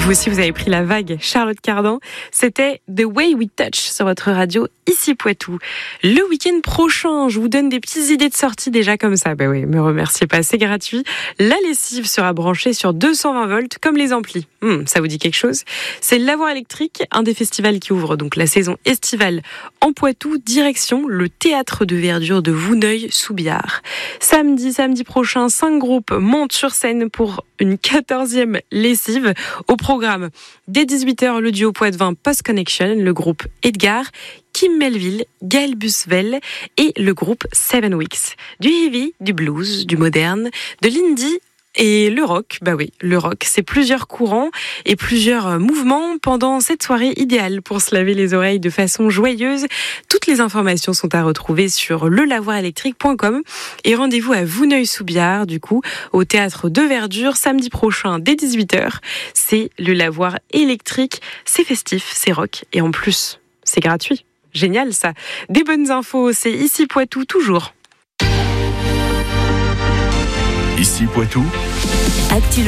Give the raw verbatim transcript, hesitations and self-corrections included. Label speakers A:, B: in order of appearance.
A: Vous aussi, vous avez pris la vague. Charlotte Cardin, c'était The Way We Touch sur votre radio, ici Poitou. Le week-end prochain, je vous donne des petites idées de sortie déjà comme ça. Ben oui, me remerciez pas, c'est gratuit. La lessive sera branchée sur deux cent vingt volts comme les amplis. Hum, ça vous dit quelque chose? C'est le lavoir électrique, un des festivals qui ouvre donc la saison estivale en Poitou, direction le théâtre de verdure de Vouneuil-sous-Biard. Samedi, samedi prochain, cinq groupes montent sur scène pour une quatorzième lessive. Au programme, dès dix-huit heures, le duo Poitevin Post Connection, le groupe Edgar, Kim Melville, Gaël Busvel et le groupe Seven Weeks. Du heavy, du blues, du moderne, de l'indie et le rock. Bah oui, le rock, c'est plusieurs courants et plusieurs mouvements pendant cette soirée idéale pour se laver les oreilles de façon joyeuse. Toutes les informations sont à retrouver sur le lavoir électrique point com et rendez-vous à Vouneuil-sous-Biard, du coup, au théâtre de Verdure, samedi prochain dès dix-huit heures. C'est le lavoir électrique, c'est festif, c'est rock et en plus, c'est gratuit. Génial ça. Des bonnes infos, c'est ici Poitou toujours.
B: Ici Poitou.
C: Actu